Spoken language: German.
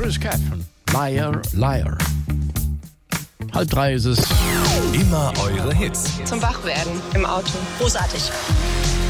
Chris Catherine, Liar, Liar. 2:30 ist es. Immer eure Hits. Zum Wachwerden im Auto. Großartig.